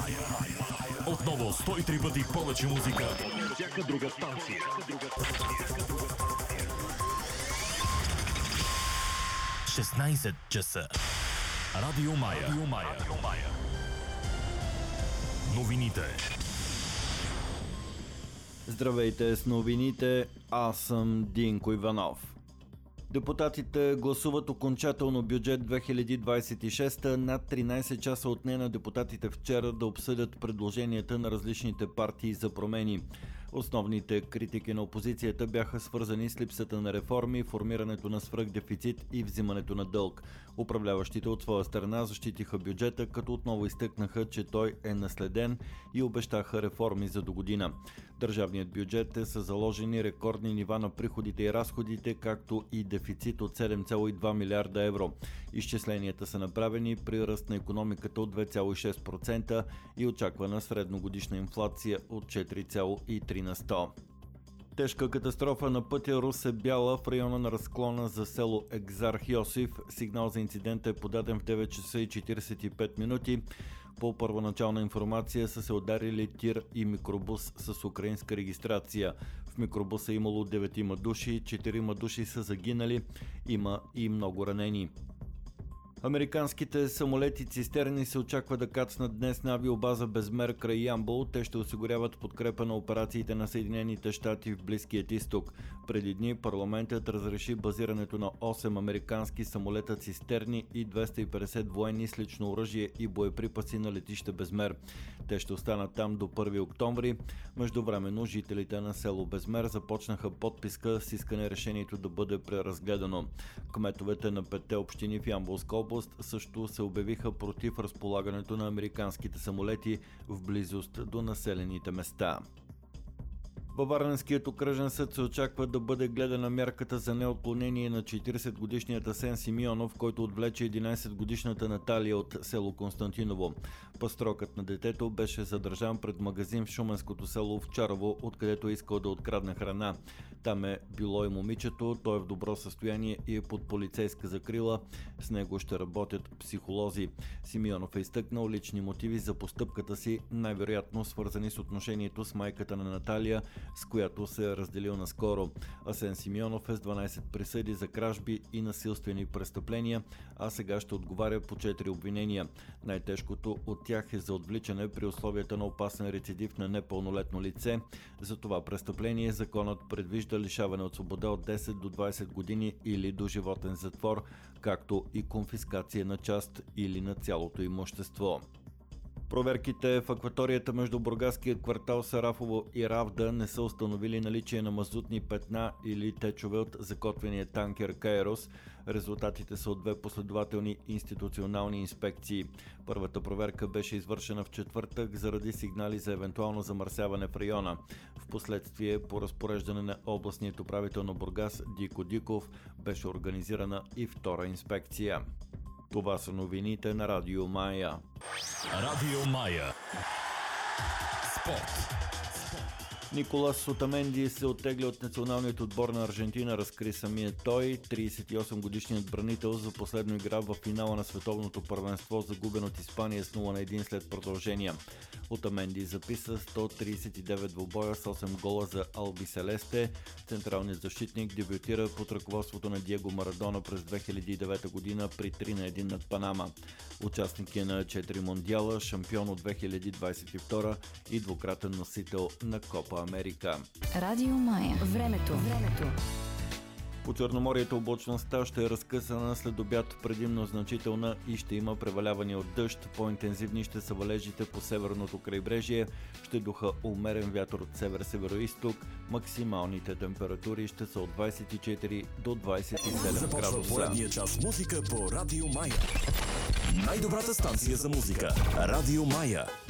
Отново 103 пъти повече музика. Всяка друга станция. 16 часа. Радио Мая. Новините. Здравейте с новините, аз съм Динко Иванов. Депутатите гласуват окончателно бюджет 2026. Над 13 часа отне на депутатите вчера да обсъдят предложенията на различните партии за промени. Основните критики на опозицията бяха свързани с липсата на реформи, формирането на свръхдефицит и взимането на дълг. Управляващите от своя страна защитиха бюджета, като отново изтъкнаха, че той е наследен и обещаха реформи за догодина. Държавният бюджет са заложени рекордни нива на приходите и разходите, както и дефицит от 7,2 милиарда евро. Изчисленията са направени при ръст на икономиката от 2,6% и очаквана средногодишна инфлация от 4,3%. Тежка катастрофа на пътя Русе-Бяла в района на разклона за село Екзарх Йосиф. Сигнал за инцидента е подаден в 9 часа и 45 минути. По първоначална информация са се ударили тир и микробус с украинска регистрация. В микробуса имало 9 души, 4 души са загинали, има и много ранени. Американските самолети-цистерни се очаква да кацнат днес на авиобаза Безмер край Ямбол. Те ще осигуряват подкрепа на операциите на Съединените щати в Близкият изток. Преди дни парламентът разреши базирането на 8 американски самолета-цистерни и 250 военни с лично оръжие и боеприпаси на летище Безмер. Те ще останат там до 1 октомври. Междувременно жителите на село Безмер започнаха подписка с искане решението да бъде преразгледано. Кметовете на 5 общини в Ямболска област също се обявиха против разполагането на американските самолети в близост до населените места. Във Варненският окръжен съд се очаква да бъде гледана мярката за неотклонение на 40-годишният Асен Симеонов, който отвлече 11-годишната Наталия от село Константиново. Пастрокът на детето беше задържан пред магазин в шуменското село Овчарово, откъдето е искал да открадне храна. Там е било и момичето, той е в добро състояние и е под полицейска закрила. С него ще работят психолози. Симеонов е изтъкнал лични мотиви за постъпката си, най-вероятно свързани с отношението с майката на Наталия, с която се е разделил наскоро. Асен Симеонов е с 12 присъди за кражби и насилствени престъпления, а сега ще отговаря по 4 обвинения. Най-тежкото от тях е за отвличане при условията на опасен рецидив на непълнолетно лице. За това престъпление законът предвижда лишаване от свобода от 10 до 20 години или до животен затвор, както и конфискация на част или на цялото имущество. Проверките в акваторията между бургаския квартал Сарафово и Равда не са установили наличие на мазутни петна или течове от закотвения танкер Кайрос. Резултатите са от 2 последователни институционални инспекции. Първата проверка беше извършена в четвъртък заради сигнали за евентуално замърсяване в района. Впоследствие, по разпореждане на областният управител на Бургас Дико Диков, беше организирана и втора инспекция. Това са новините на Радио Мая. Радио Мая. Спорт. Николас Отаменди се оттегля от националният отбор на Аржентина, разкри самия той. 38-годишният бранител за последно игра в финала на световното първенство, загубен от Испания с 0-1 след продължения. Отаменди записа 139 двубоя с 8 гола за Алби Селесте. Централният защитник дебютира под ръководството на Диего Марадона през 2009 година при 3-1 над Панама. Участник е на 4 мондиала, шампион от 2022 и двукратен носител на Копа Америка. Радио Мая. Времето. По Черноморието облачността ще е разкъсана, след обяд предимно значителна и ще има преваляване от дъжд. По-интензивни ще са валежите по северното крайбрежие. Ще духа умерен вятър от север-североизток. Максималните температури ще са от 24 до 27 Започва градуса. поредния час музика по Радио Мая. Най-добрата станция за музика. Радио Мая.